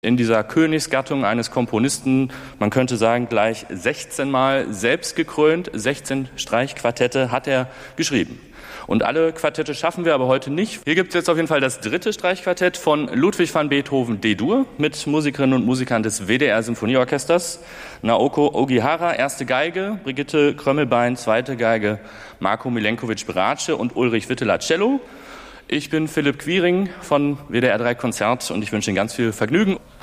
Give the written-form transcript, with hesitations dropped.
In dieser Königsgattung eines Komponisten, man könnte sagen, gleich 16 Mal selbst gekrönt, 16 Streichquartette hat er geschrieben. Und alle Quartette schaffen wir aber heute nicht. Hier gibt es jetzt auf jeden Fall das 3. Streichquartett von Ludwig van Beethoven D-Dur mit Musikerinnen und Musikern des WDR Symphonieorchesters. Naoko Ogihara, 1. Geige, Brigitte Krömmelbein, 2. Geige, Marko Milenkovic-Brace und Ulrich Witteler Cello. Ich bin Philipp Quiring von WDR 3 Konzert und ich wünsche Ihnen ganz viel Vergnügen.